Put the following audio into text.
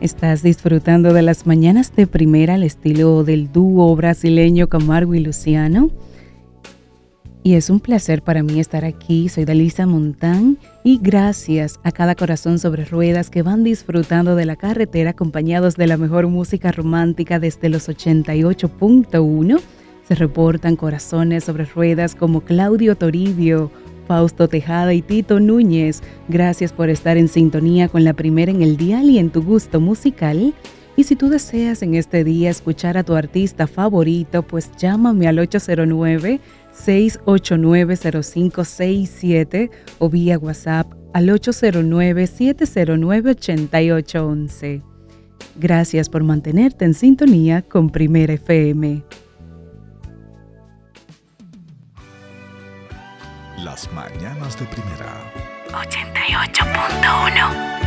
Estás disfrutando de las mañanas de primera al estilo del dúo brasileño Camargo y Luciano. Y es un placer para mí estar aquí. Soy Dalisa Montán y gracias a cada corazón sobre ruedas que van disfrutando de la carretera acompañados de la mejor música romántica desde los 88.1. Se reportan corazones sobre ruedas como Claudio Toribio, Fausto Tejada y Tito Núñez. Gracias por estar en sintonía con la primera en el dial y en tu gusto musical. Y si tú deseas en este día escuchar a tu artista favorito, pues llámame al 809-689-0567 o vía WhatsApp al 809-709-8811. Gracias por mantenerte en sintonía con Primera FM. Las mañanas de primera. 88.1